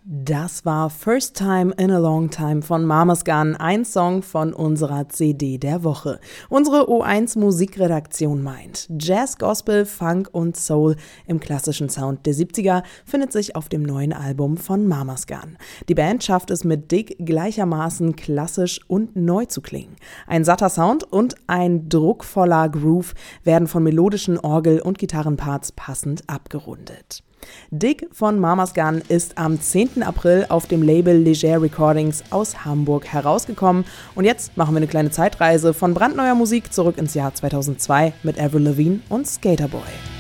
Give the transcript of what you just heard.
Das war First Time in a Long Time von Mama's Gun, ein Song von unserer CD der Woche. Unsere O1 Musikredaktion meint, Jazz, Gospel, Funk und Soul im klassischen Sound der 70er findet sich auf dem neuen Album von Mama's Gun. Die Band schafft es mit Dig gleichermaßen klassisch und neu zu klingen. Ein satter Sound und ein druckvoller Groove werden von melodischen Orgel- und Gitarrenparts passend abgerundet. Dig von Mama's Gun ist am 10. April auf dem Label Leger Recordings aus Hamburg herausgekommen. Und jetzt machen wir eine kleine Zeitreise von brandneuer Musik zurück ins Jahr 2002 mit Avril Lavigne und Skater Boy.